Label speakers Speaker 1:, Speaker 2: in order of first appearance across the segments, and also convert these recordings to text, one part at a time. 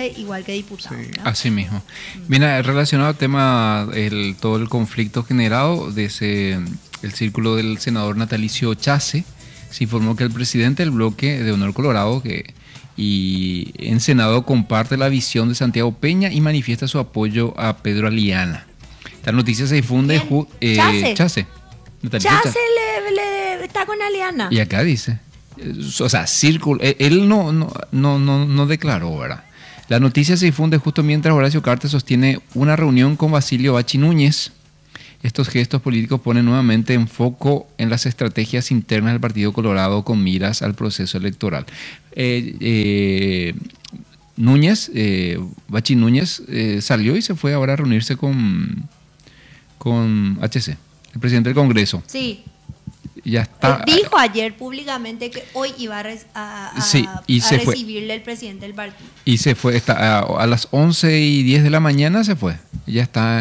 Speaker 1: igual que diputado.
Speaker 2: Sí.
Speaker 1: ¿No?
Speaker 3: Así mismo. Mira, relacionado al tema, todo el conflicto generado el círculo del senador natalicio Chase, se informó que el presidente del bloque de Honor Colorado y en Senado comparte la visión de Santiago Peña y manifiesta su apoyo a Pedro Aliana. La noticia se difunde...
Speaker 1: Chase.
Speaker 3: Natalicio
Speaker 1: Chase le está con Aliana.
Speaker 3: Y acá dice, o sea, círculo, él no declaró, ¿verdad? La noticia se difunde justo mientras Horacio Cartes sostiene una reunión con Basilio Bachi Núñez. Estos gestos políticos ponen nuevamente en foco en las estrategias internas del Partido Colorado con miras al proceso electoral. Bachi Núñez salió y se fue ahora a reunirse con HC, el presidente del Congreso.
Speaker 1: Sí.
Speaker 3: Ya está.
Speaker 1: Dijo ayer públicamente que hoy iba a recibirle el presidente del partido.
Speaker 3: Y se fue, a las 11:10 de la mañana se fue. Ya está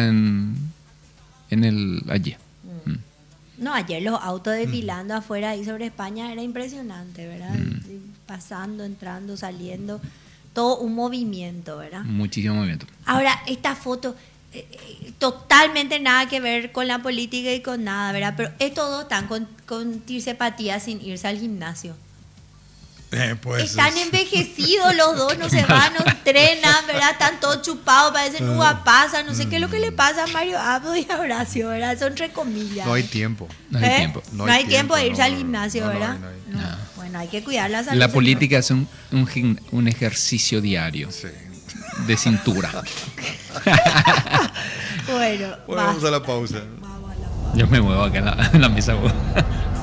Speaker 3: allí.
Speaker 1: No, ayer los autos desfilando afuera ahí sobre España era impresionante, ¿verdad? Pasando, entrando, saliendo, todo un movimiento, ¿verdad?
Speaker 3: Muchísimo movimiento.
Speaker 1: Ahora, esta foto, totalmente nada que ver con la política y con nada, ¿verdad? Pero estos dos están con tirsepatía sin irse al gimnasio.
Speaker 2: Pues
Speaker 1: Están envejecidos los dos, no se van, no entrenan, ¿verdad? Están todos chupados, parecen uva pasa, no sé qué es lo que le pasa a Mario Abdo y a Horacio, ¿verdad? Son entre comillas.
Speaker 2: No hay tiempo.
Speaker 3: No hay tiempo.
Speaker 1: No hay tiempo de irse al gimnasio,
Speaker 2: no,
Speaker 1: ¿verdad?
Speaker 2: no.
Speaker 1: Bueno, hay que cuidar la salud.
Speaker 3: La política es un ejercicio diario
Speaker 2: Sí.
Speaker 3: de cintura.
Speaker 1: Bueno,
Speaker 2: Vamos a la pausa.
Speaker 1: vamos a la pausa.
Speaker 3: Yo me muevo acá en la mesa.